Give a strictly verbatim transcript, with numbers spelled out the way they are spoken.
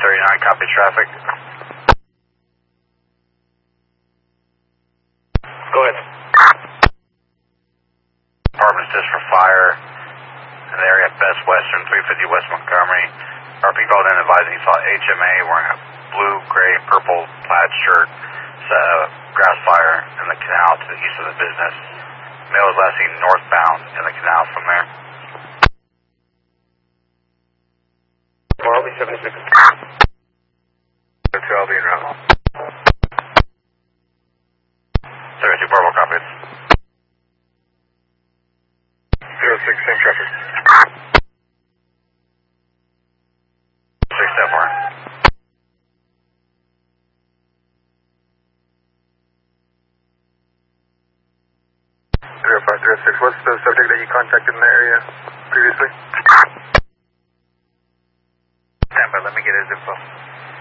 thirty-nine, copy traffic. Go ahead. Department's just for fire in the area at Best Western, three fifty West Montgomery. R P called in advising he saw H M A wearing a blue, gray, purple plaid shirt. It's a grass fire in the canal to the east of the business. Male is last seen northbound in the canal from there. Marley seventy-six. two L B in route. seventy-two Purple copies. zero six, same traffic. six step four. zero five zero six, what's the subject that you contacted in the area previously? Stand by, let me get his info.